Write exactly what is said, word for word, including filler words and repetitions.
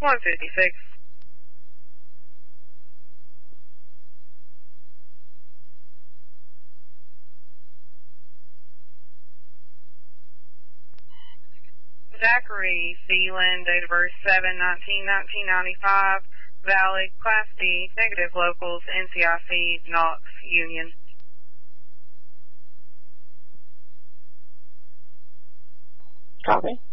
one fifty-six. Zachary Phelan, date of birth seven nineteen nineteen ninety-five, valid, Class D, negative locals, N C I C, Knox, Union. Copy.